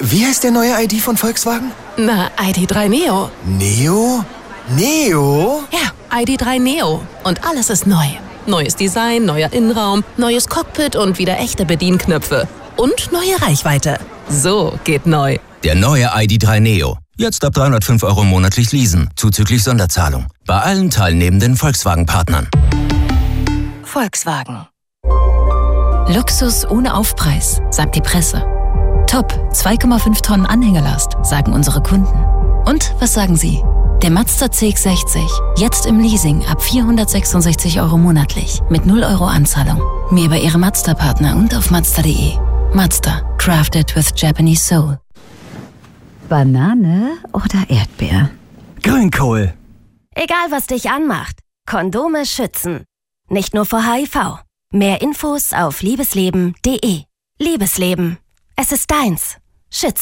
Wie heißt der neue ID von Volkswagen? Na, ID.3 Neo. Neo? Neo? Ja, ID.3 Neo. Und alles ist neu. Neues Design, neuer Innenraum, neues Cockpit und wieder echte Bedienknöpfe. Und neue Reichweite. So geht neu. Der neue ID.3 Neo. Jetzt ab 305 € monatlich leasen, zuzüglich Sonderzahlung. Bei allen teilnehmenden Volkswagen-Partnern. Volkswagen. Luxus ohne Aufpreis, sagt die Presse. Top, 2,5 Tonnen Anhängerlast, sagen unsere Kunden. Und was sagen Sie? Der Mazda CX-60, jetzt im Leasing ab 466 € monatlich, mit 0 € Anzahlung. Mehr bei Ihrem Mazda-Partner und auf Mazda.de. Mazda, crafted with Japanese soul. Banane oder Erdbeer? Grünkohl. Egal, was dich anmacht, Kondome schützen. Nicht nur vor HIV. Mehr Infos auf liebesleben.de. Liebesleben. Es ist deins. Schützen.